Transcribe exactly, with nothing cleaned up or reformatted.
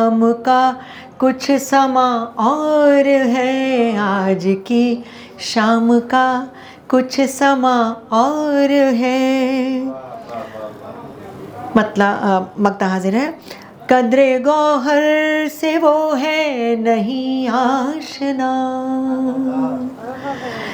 शाम का कुछ समा और है, आज की शाम का कुछ समा और है। मतलब मक्ता हाजिर है। कद्रे गौहर से वो है नहीं आशना,